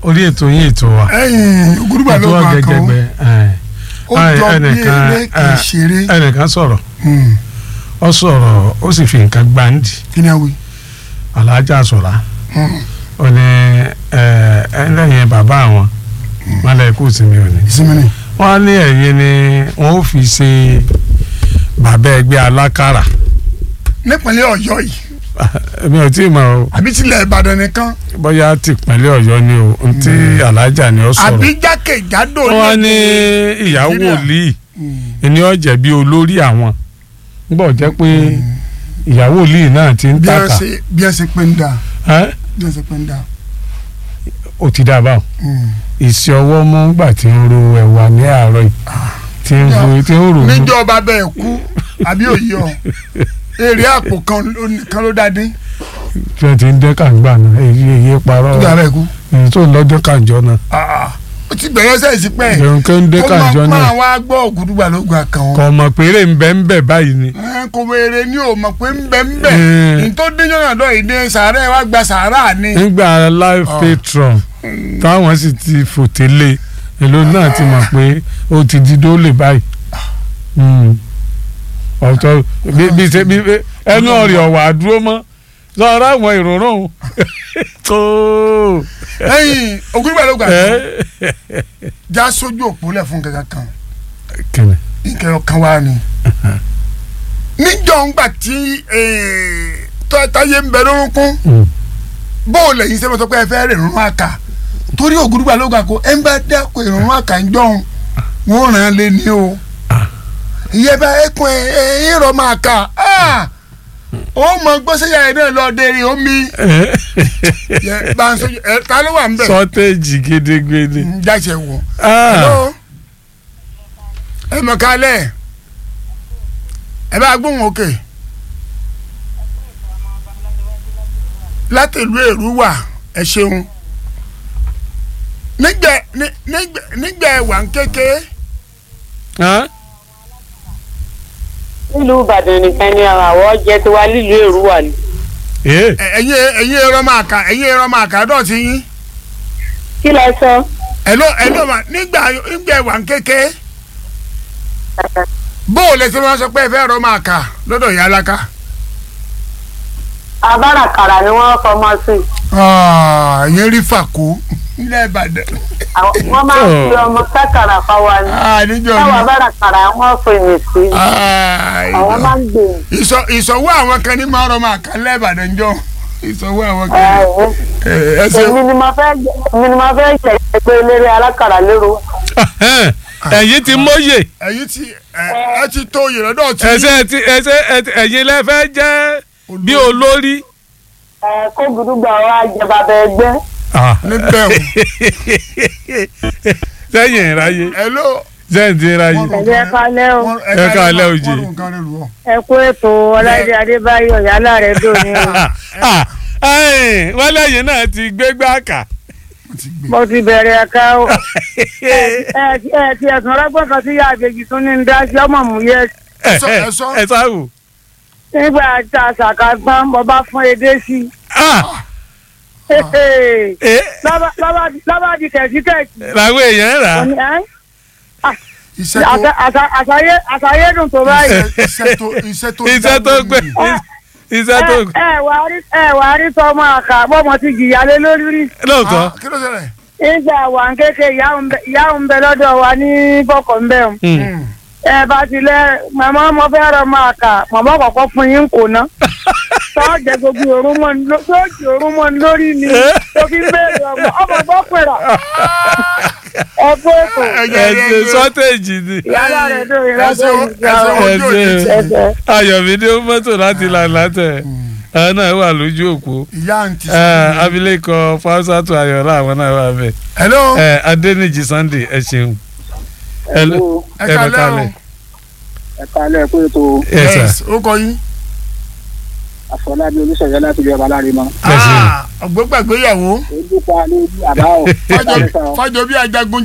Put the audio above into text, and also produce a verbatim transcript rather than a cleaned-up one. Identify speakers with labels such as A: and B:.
A: orí ètò yín ètò wa.
B: ẹ̀yin Ògúdùgbà ló máa kàn ó jọ bí eré kì í ṣeré.
A: ẹnìkan sọ̀rọ̀ ó sọ̀rọ̀ ó sì fi nǹkan gbáǹdì.
B: kí ni a wí.
A: alájà sọ̀rọ̀ ó ní ẹlẹ́yìn bàbá àwọn wọn lè kú ìsinmi òní.
B: ìsinmi ni.
A: wọ́n ní ẹ̀yin ni wọ́n ó fi ṣe bàbá ẹgbẹ́ alákàrà.
B: nípínlẹ̀ Ọ̀yọ́ yìí.
A: mi ò tí ì mọ̀ o.
B: àbí tilẹ̀ Ìbàdàn nìkan.
A: bóyá tìpínlẹ̀ Ọ̀yọ́ ni o ntí alájà ni ó sọ̀rọ̀.
B: àbí jákèjádò ní.
A: wọ́n ní ìyàwó wòlíì ni ó jẹ́ bí olórí àwọn gbọ́ jẹ́ pé ìyàwó wòlíì náà ti ń tàkà.
B: bí ẹ ṣe pé ń dà. bí ẹ ṣe pé ń dà.
A: ó ti dà báwọn. ìṣe ọwọ́ mú gbà tí ń ro ẹ̀wà ní àárọ̀ yìí tí ń ro tí ń rò.
B: níjọba bẹ́ẹ̀ kú àbí òye ọ èrè àpò kan ló dáadé.
A: tí wọ́n ti ń dẹ́ kàǹgbà náà èyí èyí parọ́.
B: nígbà bẹ́ẹ̀ kú.
A: èyí tó ń lọ́jọ́ kàǹjọ́ náà.
B: ó ti bẹ̀rẹ̀ sẹ́yìn pẹ́.
A: ìrùn kí ń dẹ́ kàǹjọ́ náà.
B: ó máa wá gbọ́ Ògúdùgbà ló gbà kàn.
A: kò mọ̀ péré ń bẹ́ ń bẹ̀ báyìí ni.
B: kò wéere ní o mọ̀ pé ń bẹ́ ń bẹ̀. ní tó dín yọ̀nà dọ̀ ìdè sàárẹ̀ wá gba sàárà ni.
A: nígbà live patron táwọn sì ti fòtélé èlò náà ti mọ̀ pé ó ti di dólè báyìí. ọ̀tọ̀ bí ṣe bí ẹnu ọ̀rẹ́ ọ̀wà àdúró mọ́ sọ̀rọ̀ àwọn ìròrùn tó.
B: ẹ̀yin Ògúdùgbà ló gbà tó já sójú òpó lẹ̀ fún kankan kan nkẹyọ kan wá ni níjọ́ ńgbà tí táyé ń bẹ lórúnkún bóòlù ẹ̀yin sẹ́wọ́n sọ pé ẹ fẹ́ rìn rún àkà torí Ògúdùgbà ló gbà kó ẹ ń bá dáko ìrún àkà ń jọ̀hún wọ́n ràn án lé ní o ìyẹn bá ẹkùn ẹ ẹ ìrọ̀ máa kà ó mọ gbọ́sẹ̀yà ẹ̀ náà lọ́ọ́ dẹ́rẹ́ omi ta ló wà ń bẹ̀.
A: sọ́tẹ́jì gédégbédé.
B: jáde wọ. ẹ mọ̀ kálẹ̀ ẹ bá gbóhùn òkè láti ìlú Èrúwà ẹ ṣeun nígbà nígbà ẹwà ń kéke.
C: nílùú Ìbàdàn nìkan ni àwọn àwọ̀ jẹ́ tiwa nílùú Èrúwà ni.
B: ẹ̀yin ẹ̀yin ẹ̀rọ máa kà ẹ̀yin ẹ̀rọ máa kà dọ̀tí yín.
C: kí lẹ sọ.
B: ẹ̀ló ẹ̀ló mà nígbà nígbà ẹ̀wà ń kéke. bóò lè ṣe máa sọ pé ẹ fẹ́ ẹ̀rọ máa kà lọ́dọ̀ ìyá aláka.
C: abárakàrà ni wọ́n fọmọ sí.
B: ìyẹn rí fàkó nílẹ̀ Ìbàdàn.
C: wọ́n máa ń fi ọmọ kákàrà fáwa ni. táwọn abárakàrà wọ́n fèmí sí. àwọn máa ń gbè.
B: ìsọwọ́ àwọn kan ní máa rọ máa kà nílẹ̀ Ìbàdàn jọ ìsọwọ́ àwọn kan.
C: èmi ni mo fẹ́ èmi ni mo fẹ́ jẹ ẹgbẹ́ eléré alákàrà lérò.
A: ẹ̀yin ti mọ́yè.
B: ẹ̀yin ti ẹ ti tó oyè lọ́dọ̀ tí.
A: ẹsẹ̀ ti ẹsẹ̀ ẹ̀yin lẹ fẹ́ jẹ́ bí olórí.
C: ẹ kó Ògúdùgbà wa jẹ bàbá ẹgbẹ́.
B: níbẹ̀ o.
A: sẹ́yìn ìráyé.
B: hello.
A: sẹ́yìn ti ìráyé.
C: ẹ kálẹ́ o.
A: ẹ kálẹ́ òjì.
C: ẹ kú ètò Ọláìdé Adébáyọ̀ yálà rẹ̀ dòní o.
A: wọ́n lẹ́yìn náà ti gbégbá kà.
C: mo ti bẹ̀rẹ̀ ẹ̀ka o. ẹ ti ẹ̀sùn ọlọ́gbọ́n kan tí yá àgbèjì tún ní ń dá sí ọmọ mú yẹ.
A: ẹ sáwù.
C: nígbà tá a ṣàkàgbọ́n mo bá fún edé sí. lọ́ba di kẹ̀síkẹ̀sì.
A: làwọn èèyàn rà á.
C: àṣàyé dùn tó báyìí.
A: iṣẹ́ tó gbé iṣẹ́ tó gbé.
C: ẹ wà á rí ẹ wà á rí tọmọ àkà bọ́mọ ti jìyà lé lórí rí.
A: lóòótọ́.
B: kí ló ṣẹlẹ̀.
C: nígbà wà ń kéke ìyá ń bẹ lọ́dọ̀ wa ní bọ́kọ̀ ń bẹ̀ ọ́n. ẹ bá tilẹ̀ màmá mo fẹ́ rọ máa kà màmá kọ̀ọ̀kan fún yín kò ná. tọ́jà gbogbo òórùn mọ́ ní lórí ni tó fi ń bẹ̀rẹ̀ ọmọ ọmọ gbọ́ pẹ̀rọ. ọgbọ́ èkó.
A: ẹ̀sìn sọ́tẹ̀jì ni.
C: yálà rẹ̀ dùn ìrẹsẹ̀
A: ẹ̀sìn Ayọ̀mídé mọ́tò láti lànà tẹ̀ àwọn náà wà lójú òpó abilékọ Fáṣátù Ayọ̀lá àwọn náà wà bẹ́ẹ̀.
B: hello.
A: Adéníjì Sunday ẹ ṣeun.
B: ẹ kálẹ́
D: ẹ kálẹ́ ẹ kó ètò.
B: yes ó kọ yín.
D: Àfọlábí Olúṣọ̀yọ́ láti ilé ọba láre mọ́.
B: ọgbọ́gbàgbéyàwó.
D: ojú pa ní àbá ọ̀.
B: fájọ bí ajagun